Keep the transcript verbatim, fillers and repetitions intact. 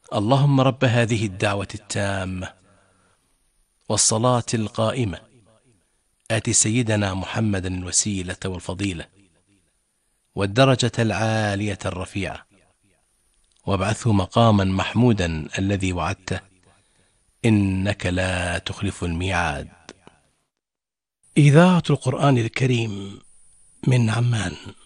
اللهم رب هذه الدعوة التامة والصلاة القائمة آت سيدنا محمدا الوسيلة والفضيلة والدرجة العالية الرفيعة وابعثه مقاما محمودا الذي وعدته إنك لا تخلف الميعاد. إذاعة القرآن الكريم من عمان.